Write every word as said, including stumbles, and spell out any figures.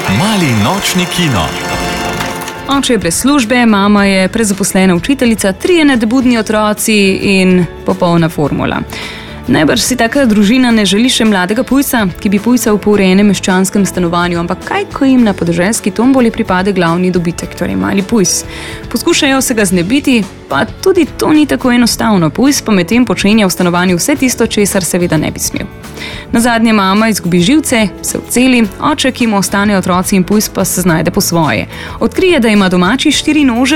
Mali nočni kino. Oče je brez službe, mama je prezaposlena učiteljica, trije nadebudni otroci in popolna formula. Najbrž si taka družina ne želi še mladega pujsa, ki bi pujsal po urejenem meščanskem stanovanju, ampak kaj, ko jim na podeželski tomboli pripade glavni dobitek, torej mali pujs. Poskušajo se ga znebiti, pa tudi to ni tako enostavno. Pujs pa medtem počenja v stanovanju vse tisto, česar seveda ne bi smel. Nazadnje mama izgubi živce, se vceli, oče, ki mu ostanejo otroci in pujs pa se znajde po svoje. Odkrije, da ima domači štiri nože,